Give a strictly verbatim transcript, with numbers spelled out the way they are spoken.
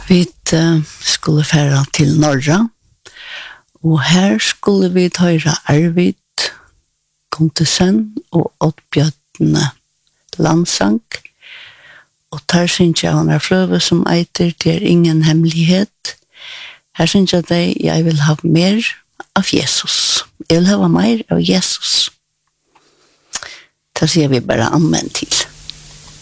Vi uh, skulle fære til Norra, og her skulle vi høre Arvid Guntesen og Oddbjørn Landsang, og der synes jeg han er fløve som eiter, det er ingen hemmelighet. Her synes jeg det, jeg vil ha mer av Jesus. Jeg vil ha mer av Jesus. Det sier vi bare amen til.